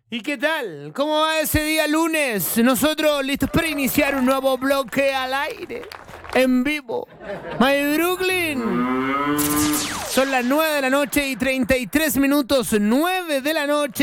¿Y qué tal? ¿Cómo va ese día lunes? Nosotros listos para iniciar un nuevo bloque al aire, en vivo. My Brooklyn. Son las 9 de la noche y 33 minutos, 9 de la noche.